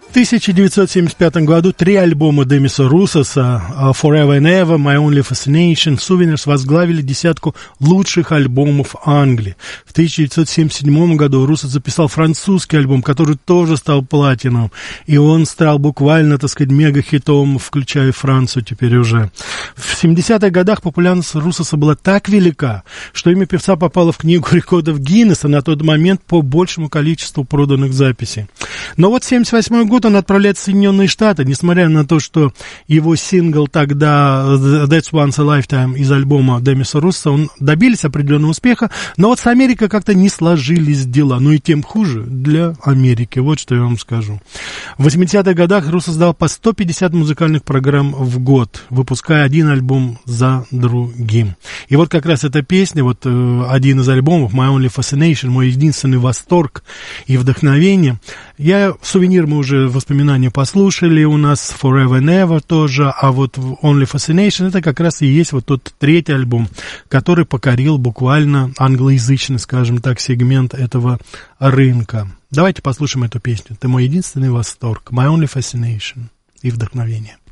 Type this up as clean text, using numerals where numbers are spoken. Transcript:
В 1975 году 3 альбома Демиса Руссоса «Forever and Ever», «My Only Fascination», «Souvenirs» возглавили десятку лучших альбомов Англии. В 1977 году Руссос записал французский альбом, который тоже стал платиновым, и он стал буквально, так сказать, мега-хитом, включая Францию теперь уже. В 70-х годах популярность Руссоса была так велика, что имя певца попало в книгу рекордов Гиннесса на тот момент по большему количеству проданных записей. Но вот 78 год он отправляется в Соединенные Штаты, несмотря на то, что его сингл тогда «That's Once a Lifetime» из альбома Демиса Руссоса, он добились определенного успеха, но вот с Америкой как-то не сложились дела, ну и тем хуже для Америки, вот что я вам скажу. В 80-х годах Руссос дал по 150 музыкальных программ в год, выпуская один альбом за другим. И вот как раз эта песня, вот один из альбомов «My Only Fascination», мой единственный восторг и вдохновение. Сувенир мы уже воспоминания послушали, у нас «Forever and Ever» тоже, а вот «Only Fascination» это как раз и есть вот тот третий альбом, который покорил буквально англоязычный, скажем так, сегмент этого рынка. Давайте послушаем эту песню. Это мой единственный восторг, «My Only Fascination» и вдохновение.